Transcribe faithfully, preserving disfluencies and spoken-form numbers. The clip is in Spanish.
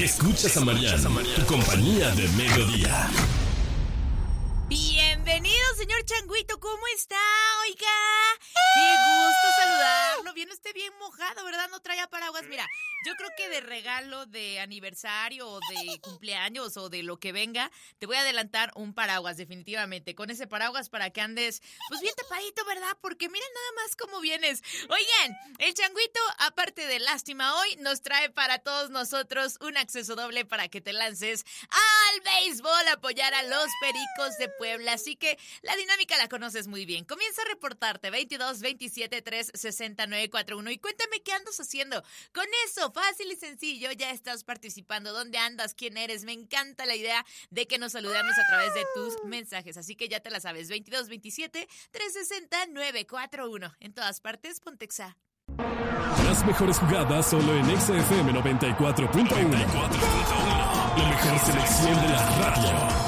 Escuchas a Mariana, tu compañía de mediodía. Bienvenido, señor Changuito, ¿cómo está? Oiga, qué gusto saludarlo. Viene usted bien mojado, ¿verdad? No traía paraguas. Mira, yo creo que de regalo de aniversario o de cumpleaños o de lo que venga, te voy a adelantar un paraguas, definitivamente. Con ese paraguas para que andes, pues bien tapadito, ¿verdad? Porque miren nada más cómo vienes. Oigan, el Changuito, aparte de lástima hoy, nos trae para todos nosotros un acceso doble para que te lances al béisbol, a apoyar a los Pericos de Puebla. Así que la dinámica la conoces muy bien. Comienza a reportarte veintidós veintisiete tres sesenta nueve cuarenta y uno y cuéntame qué andas haciendo. Con eso, fácil y sencillo, ya estás participando. ¿Dónde andas? ¿Quién eres? Me encanta la idea de que nos saludemos a través de tus mensajes. Así que ya te la sabes. veintidós veintisiete tres sesenta nueve cuarenta y uno. En todas partes, Pontexa. Las mejores jugadas solo en X F M noventa y cuatro punto uno. La mejor selección de la radio.